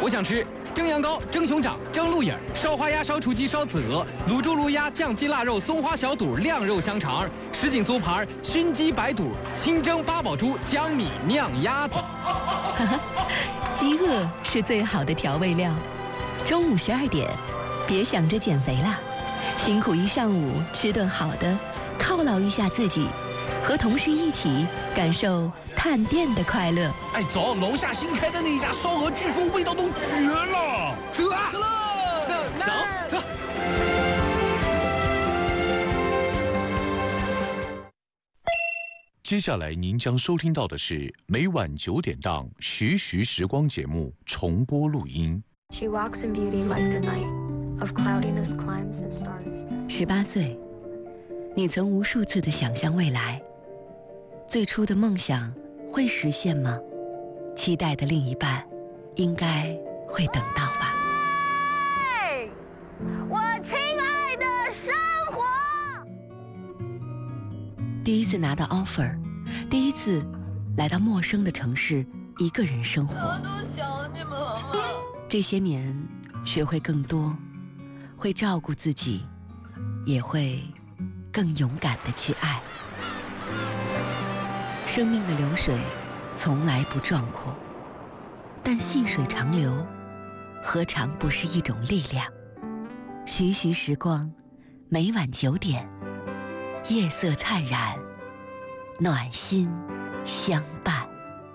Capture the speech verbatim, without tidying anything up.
我想吃蒸羊羔、蒸熊掌、蒸鹿眼、烧花鸭、烧雏鸡、烧子鹅、卤猪、卤鸭、酱鸡、腊肉、松花小肚、晾肉香肠、什锦酥盘、熏鸡白肚、清蒸八宝猪、江米酿鸭子。 哈哈，饥饿是最好的调味料。中午十二点，别想着减肥了，辛苦一上午，吃顿好的，犒劳一下自己，和同事一起感受探店的快乐。 哎，走，楼下新开的那一家烧鹅，据说味道都绝了。 走啊，走喽，走走走。 接下来您将收听到的是每晚九点档《徐徐时光》节目重播录音。 She walks in beauty like the night of cloudiness climbs and stars. 十八岁，你曾无数次的想象未来，最初的梦想会实现吗？期待的另一半，应该会等到吧。 嘿，我亲爱的生活。 第一次拿到 offer， 第一次来到陌生的城市，一个人生活。 我都想你们了。 这些年，学会更多，会照顾自己，也会更勇敢地去爱。生命的流水从来不壮阔，但细水长流，何尝不是一种力量？徐徐时光，每晚九点，夜色灿然，暖心相伴。